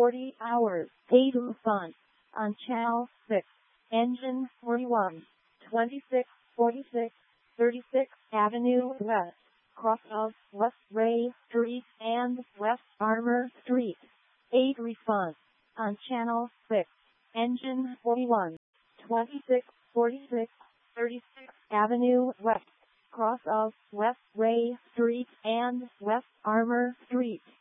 40 hours. Paid response on Channel 6. Engine 41. 2646 36th Avenue West. Cross of West Ray Street and West Armour Street. Paid response on Channel 6. Engine 41. 2646 36th Avenue West. Cross of West Ray Street and West Armour Street.